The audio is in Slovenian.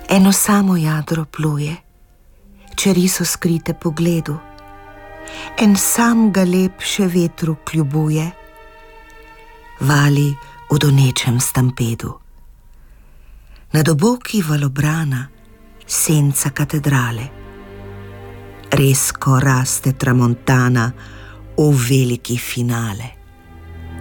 Eno samo jadro pluje, čeri so skrite pogledu, en sam galeb še vetru kljubuje, vali v donečem stampedu. Nad oboki valobrana senca katedrale, rezko raste tramontana v veliki finale.